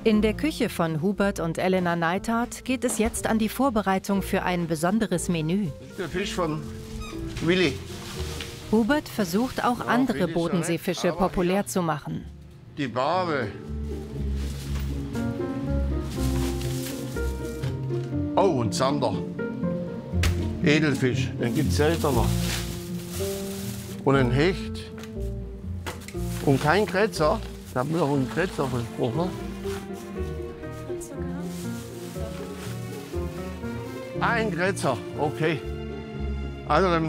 In der Küche von Hubert und Elena Neithardt geht es jetzt an die Vorbereitung für ein besonderes Menü. Der Fisch von Willi. Hubert versucht auch andere Bodenseefische populär zu machen. Die Barbe. Oh, und Zander. Edelfisch, den gibt es seltener. Und ein Hecht. Und kein Kretzer. Ich habe mir doch einen Kretzer versprochen. Ein Kretzer, okay. Also dann.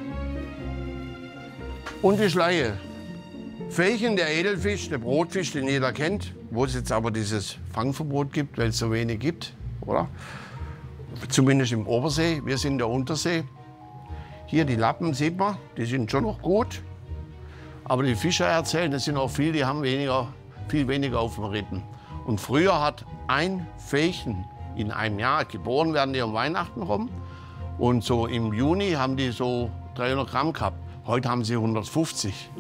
Und die Schleie. Felchen, der Edelfisch, der Brotfisch, den jeder kennt, wo es jetzt aber dieses Fangverbot gibt, weil es so wenig gibt, oder? Zumindest im Obersee, wir sind der Untersee. Hier die Lappen, sieht man, die sind schon noch gut. Aber die Fischer erzählen, das sind auch viele, die haben viel weniger auf dem Rippen. Und früher hat ein Felchen in einem Jahr, geboren werden die um Weihnachten rum. Und so im Juni haben die so 300 Gramm gehabt. Heute haben sie 150.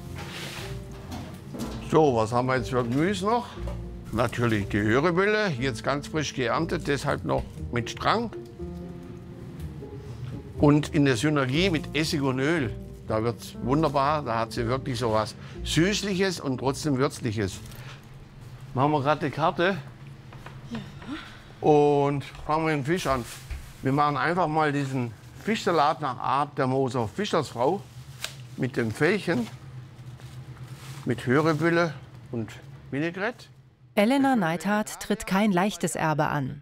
So, was haben wir jetzt für Gemüse noch? Natürlich die Hörebülle, jetzt ganz frisch geerntet, deshalb noch mit Strang. Und in der Synergie mit Essig und Öl, da wird es wunderbar, da hat sie wirklich so was Süßliches und trotzdem Würzliches. Machen wir gerade die Karte. Ja. Und fangen wir den Fisch an. Wir machen einfach mal diesen Fischsalat nach Art der Moser Fischersfrau mit dem Fellchen, mit Hörebülle und Vinaigrette. Elena Neithardt tritt kein leichtes Erbe an.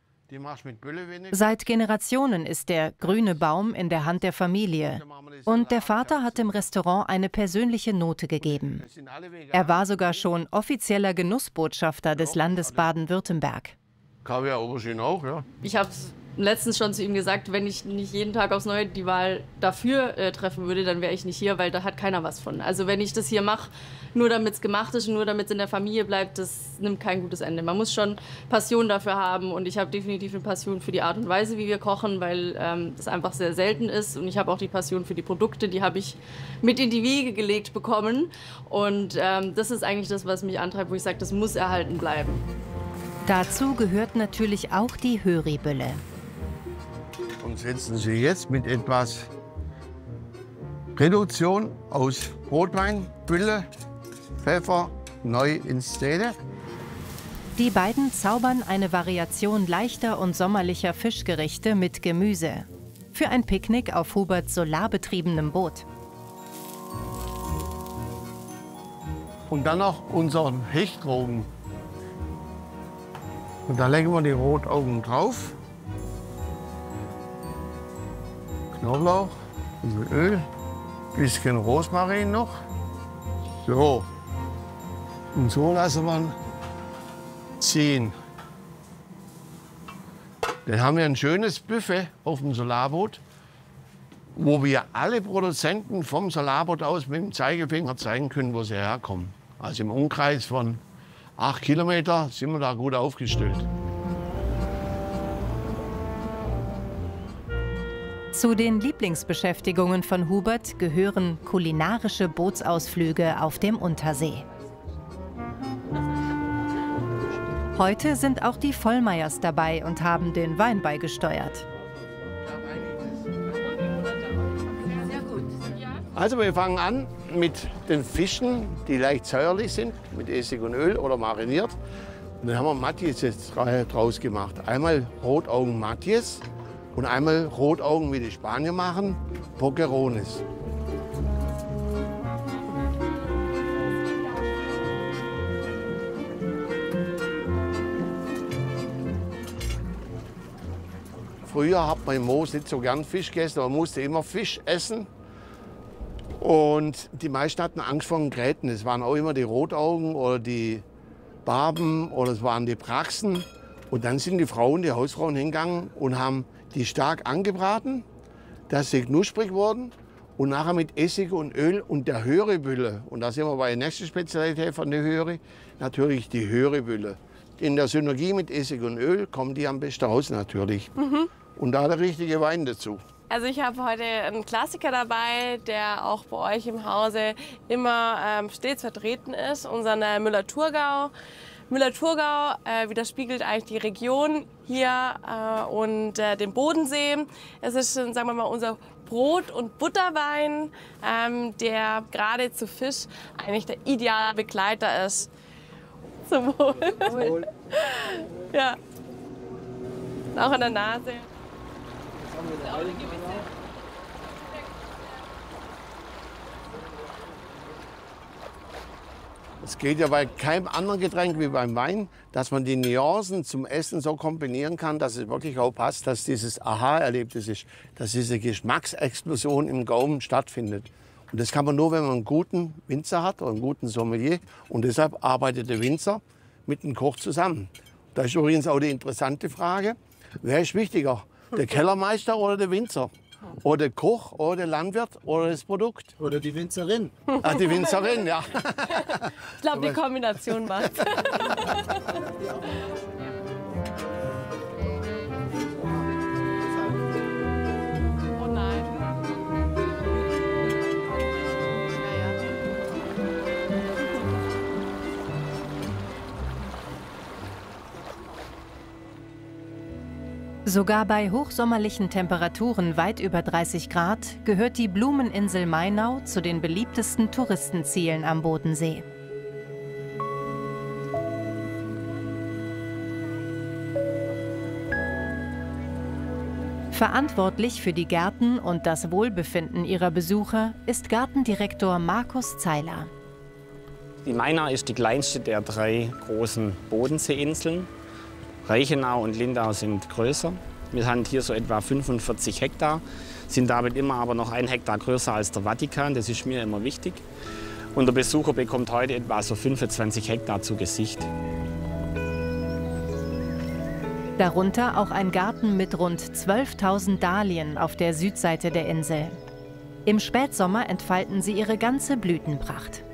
Seit Generationen ist der grüne Baum in der Hand der Familie. Und der Vater hat dem Restaurant eine persönliche Note gegeben. Er war sogar schon offizieller Genussbotschafter des Landes Baden-Württemberg. Kaviar Aubergine auch, ja. Ich habe letztens schon zu ihm gesagt, wenn ich nicht jeden Tag aufs Neue die Wahl dafür treffen würde, dann wäre ich nicht hier, weil da hat keiner was von. Also wenn ich das hier mache, nur damit es gemacht ist und nur damit es in der Familie bleibt, das nimmt kein gutes Ende. Man muss schon Passion dafür haben und ich habe definitiv eine Passion für die Art und Weise, wie wir kochen, weil das einfach sehr selten ist und ich habe auch die Passion für die Produkte, die habe ich mit in die Wiege gelegt bekommen und das ist eigentlich das, was mich antreibt, wo ich sage, das muss erhalten bleiben. Dazu gehört natürlich auch die Hörebülle. Und setzen Sie jetzt mit etwas Reduktion aus Rotwein, Bülle, Pfeffer neu in Szene. Die beiden zaubern eine Variation leichter und sommerlicher Fischgerichte mit Gemüse. Für ein Picknick auf Huberts solarbetriebenem Boot. Und dann noch unseren Hechtrogen. Und da legen wir die Rotaugen drauf. Knoblauch, ein bisschen Öl, ein bisschen Rosmarin noch. So. Und so lassen wir ihn ziehen. Dann haben wir ein schönes Buffet auf dem Solarboot, wo wir alle Produzenten vom Solarboot aus mit dem Zeigefinger zeigen können, wo sie herkommen. Also im Umkreis von 8 Kilometer sind wir da gut aufgestellt. Zu den Lieblingsbeschäftigungen von Hubert gehören kulinarische Bootsausflüge auf dem Untersee. Heute sind auch die Vollmeyers dabei und haben den Wein beigesteuert. Also wir fangen an mit den Fischen, die leicht säuerlich sind, mit Essig und Öl oder mariniert. Und dann haben wir Matjes jetzt draus gemacht. Einmal Rotaugen Matjes und einmal Rotaugen, wie die Spanier machen, Boquerones. Früher hat man im Moos nicht so gern Fisch gegessen, man musste immer Fisch essen. Und die meisten hatten Angst vor den Gräten. Es waren auch immer die Rotaugen oder die Barben oder es waren die Praxen. Und dann sind die Frauen, die Hausfrauen hingegangen und haben die stark angebraten, dass sie knusprig wurden. Und nachher mit Essig und Öl und der Hörebülle. Und da sind wir bei der nächsten Spezialität von der Höre, natürlich die Hörebülle. In der Synergie mit Essig und Öl kommen die am besten raus natürlich. Und da der richtige Wein dazu. Also ich habe heute einen Klassiker dabei, der auch bei euch im Hause immer stets vertreten ist, unseren Müller-Thurgau Müller-Thurgau widerspiegelt eigentlich die Region hier und den Bodensee. Es ist, sagen wir mal, unser Brot- und Butterwein, der gerade zu Fisch eigentlich der ideale Begleiter ist. Zum Wohl. Zum Wohl. Ja. Auch an der Nase. Es geht ja bei keinem anderen Getränk wie beim Wein, dass man die Nuancen zum Essen so kombinieren kann, dass es wirklich auch passt, dass dieses Aha-Erlebnis ist, dass diese Geschmacksexplosion im Gaumen stattfindet. Und das kann man nur, wenn man einen guten Winzer hat oder einen guten Sommelier. Und deshalb arbeitet der Winzer mit dem Koch zusammen. Da ist übrigens auch die interessante Frage, wer ist wichtiger, der Kellermeister oder der Winzer? Oder der Koch oder der Landwirt oder das Produkt? Oder die Winzerin. Ah, die Winzerin, ja. Ich glaube, die Kombination macht. Oh nein. Sogar bei hochsommerlichen Temperaturen weit über 30 Grad gehört die Blumeninsel Mainau zu den beliebtesten Touristenzielen am Bodensee. Verantwortlich für die Gärten und das Wohlbefinden ihrer Besucher ist Gartendirektor Markus Zeiler. Die Mainau ist die kleinste der 3 großen Bodenseeinseln. Reichenau und Lindau sind größer. Wir haben hier so etwa 45 Hektar, sind damit immer aber noch 1 Hektar größer als der Vatikan. Das ist mir immer wichtig. Und der Besucher bekommt heute etwa so 25 Hektar zu Gesicht. Darunter auch ein Garten mit rund 12.000 Dahlien auf der Südseite der Insel. Im Spätsommer entfalten sie ihre ganze Blütenpracht.